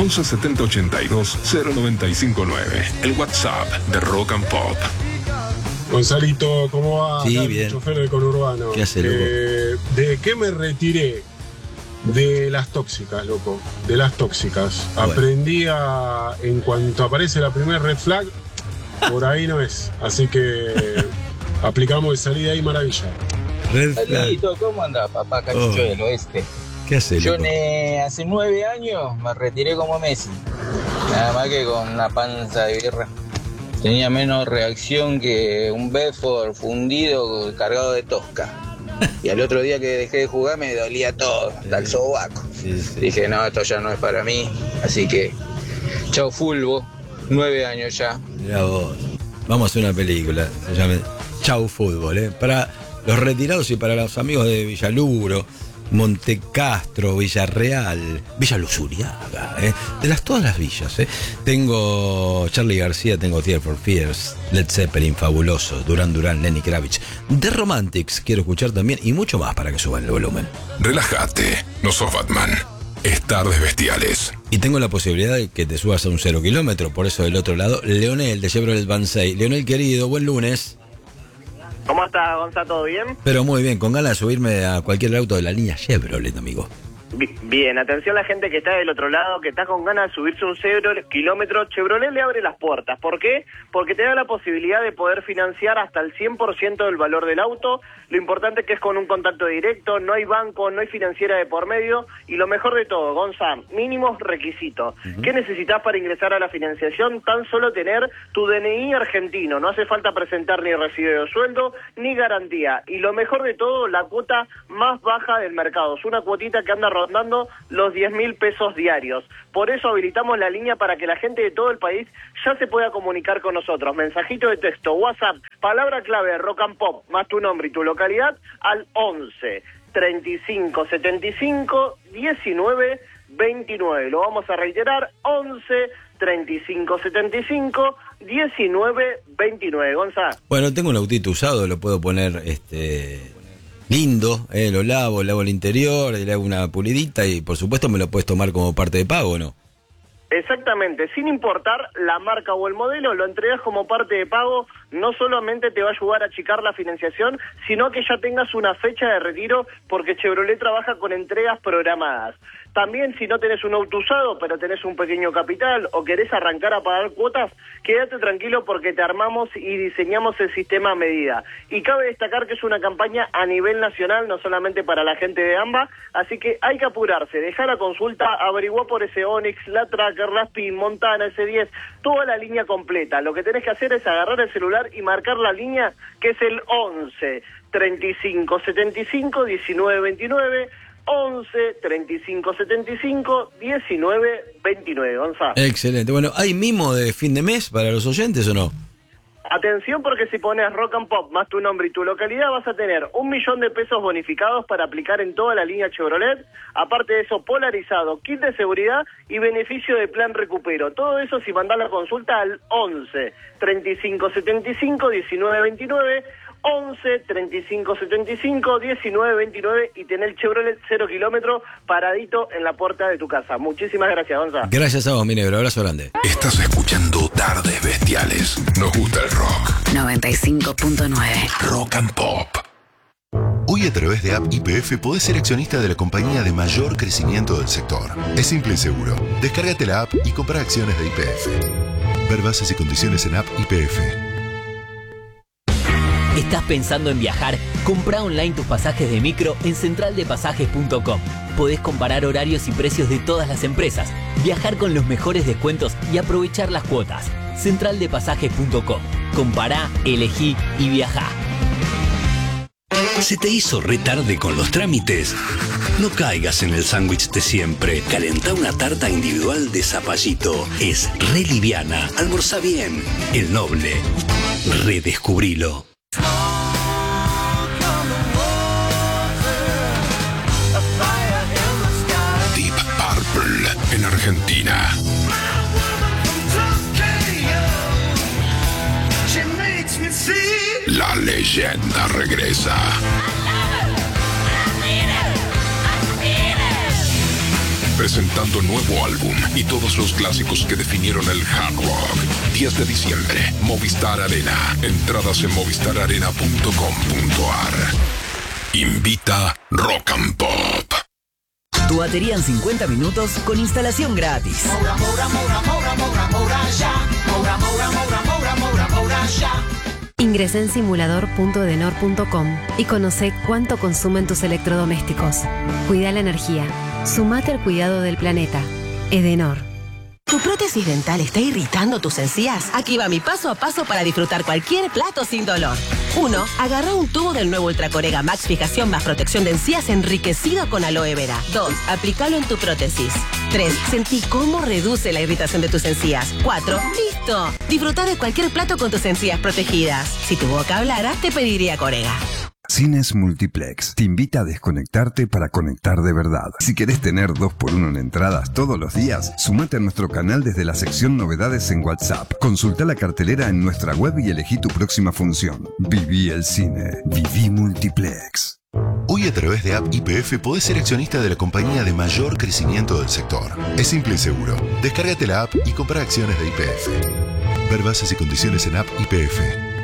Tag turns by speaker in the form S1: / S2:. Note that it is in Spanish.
S1: 11 70 82 0959. El WhatsApp de Rock and Pop.
S2: Gonzalito, ¿cómo va?
S3: Sí,
S2: Acá,
S3: bien.
S2: Chofer del conurbano.
S3: ¿Qué hace, loco?
S2: ¿De qué me retiré? De las tóxicas, loco. De las tóxicas.
S3: Bueno.
S2: Aprendí en cuanto aparece la primera red flag, por ahí no es. Así que aplicamos de salida ahí, maravilla.
S3: Red flag.
S4: Saludito, ¿cómo anda, papá Cachucho del Oeste?
S3: ¿Qué hace,
S4: Yo
S3: loco?
S4: hace 9 años me retiré como Messi. Nada más que con una panza de birra. Tenía menos reacción que un Bedford fundido cargado de tosca. Y al otro día que dejé de jugar me dolía todo, hasta el sobaco.
S3: Sí, sí.
S4: Dije, no, esto ya no es para mí. Así que, chau Fulbo, 9 años ya.
S3: Mirá vos. Vamos a hacer una película. Se llama Chau Fútbol, ¿eh? Para los retirados y para los amigos de Villaluro, Montecastro, Villarreal, Villa Luzuriaga, de todas las villas, Tengo Charly García, tengo Tears for Fears, Led Zeppelin, Fabulosos, Duran Duran, Lenny Kravitz, The Romantics, quiero escuchar también, y mucho más para que suban el volumen.
S1: Relájate, no sos Batman. Es Tardes Bestiales.
S3: Y tengo la posibilidad de que te subas a un 0 kilómetro, por eso del otro lado, Leonel de Chevrolet Vansay. Leonel querido, buen lunes.
S5: ¿Cómo estás, Gonza? ¿Todo bien?
S3: Pero muy bien, con ganas de subirme a cualquier auto de la línea Chevrolet, amigo.
S5: Bien, atención a la gente que está del otro lado, que está con ganas de subirse un 0 kilómetro. Chevrolet le abre las puertas. ¿Por qué? Porque te da la posibilidad de poder financiar hasta el 100% del valor del auto. Lo importante es que es con un contacto directo, no hay banco, no hay financiera de por medio. Y lo mejor de todo, Gonza, mínimos requisitos. ¿Qué necesitas para ingresar a la financiación? Tan solo tener tu DNI argentino. No hace falta presentar ni recibo de sueldo, ni garantía. Y lo mejor de todo, la cuota más baja del mercado. Es una cuotita que anda rondando los 10.000 pesos diarios. Por eso habilitamos la línea para que la gente de todo el país ya se pueda comunicar con nosotros. Mensajito de texto, WhatsApp, palabra clave, Rock and Pop, más tu nombre y tu localidad, al 11 35 75 19 29. Lo vamos a reiterar, 11 35 75 19 29. Gonzalo.
S3: Bueno, tengo un autito usado, lo puedo poner lindo, lo lavo el interior, le hago una pulidita y por supuesto me lo puedes tomar como parte de pago, ¿no?
S5: Exactamente, sin importar la marca o el modelo, lo entregas como parte de pago. No solamente te va a ayudar a achicar la financiación, sino que ya tengas una fecha de retiro, porque Chevrolet trabaja con entregas programadas. También, si no tenés un auto usado, pero tenés un pequeño capital o querés arrancar a pagar cuotas, quédate tranquilo porque te armamos y diseñamos el sistema a medida. Y cabe destacar que es una campaña a nivel nacional, no solamente para la gente de AMBA, así que hay que apurarse, dejar la consulta, averiguar por ese Onix, la Tracker, la Spin, Montana, S10, toda la línea completa. Lo que tenés que hacer es agarrar el celular y marcar la línea, que es el 11 35 75 19 29, 11 35 75 19 29, Gonzalo.
S3: Excelente. Bueno, ¿hay mimo de fin de mes para los oyentes o no?
S5: Atención, porque si pones Rock and Pop más tu nombre y tu localidad vas a tener 1.000.000 de pesos bonificados para aplicar en toda la línea Chevrolet. Aparte de eso, polarizado, kit de seguridad y beneficio de plan recupero. Todo eso si mandás la consulta al 11 35 75 19 29, 11 35 75 19 29 y tener el Chevrolet 0 kilómetro paradito en la puerta de tu casa. Muchísimas gracias, Gonza.
S3: Gracias a vos, mi negro. Abrazo grande.
S1: Estás escuchando Tardes Bestiales. Nos gusta el rock.
S6: 95.9
S1: Rock and Pop.
S7: Hoy a través de App YPF podés ser accionista de la compañía de mayor crecimiento del sector. Es simple y seguro. Descárgate la app y compra acciones de YPF. Ver bases y condiciones en App YPF.
S8: ¿Estás pensando en viajar? Comprá online tus pasajes de micro en centraldepasajes.com. Podés comparar horarios y precios de todas las empresas, viajar con los mejores descuentos y aprovechar las cuotas. Centraldepasajes.com. Compará, elegí y viajá.
S9: ¿Se te hizo re tarde con los trámites? No caigas en el sándwich de siempre. Calentá una tarta individual de zapallito. Es re liviana. Almorzá bien. El Noble. Redescubrilo.
S1: Deep Purple en Argentina. La leyenda regresa. presentando nuevo álbum y todos los clásicos que definieron el hard rock. 10 de diciembre, Movistar Arena. Entradas en movistararena.com.ar. Invita Rock and Pop.
S10: Tu batería en 50 minutos con instalación gratis.
S11: Ingresá en simulador.edenor.com y conoce cuánto consumen tus electrodomésticos. Cuida la energía. Sumate al cuidado del planeta. Edenor.
S12: ¿Tu prótesis dental está irritando tus encías? Aquí va mi paso a paso para disfrutar cualquier plato sin dolor. 1. Agarra un tubo del nuevo Ultracorega Max Fijación más protección de encías enriquecido con aloe vera. 2. Aplícalo en tu prótesis. 3. Sentí cómo reduce la irritación de tus encías. 4. ¡Listo! Disfruta de cualquier plato con tus encías protegidas. Si tu boca hablara, te pediría Corega.
S13: Cines Multiplex te invita a desconectarte para conectar de verdad. Si querés tener 2x1 en entradas todos los días, sumate a nuestro canal desde la sección Novedades en WhatsApp. Consulta la cartelera en nuestra web y elegí tu próxima función. Viví el cine. Viví Multiplex.
S7: Hoy a través de App YPF podés ser accionista de la compañía de mayor crecimiento del sector. Es simple y seguro. Descárgate la app y compra acciones de YPF. Ver bases y condiciones en App YPF.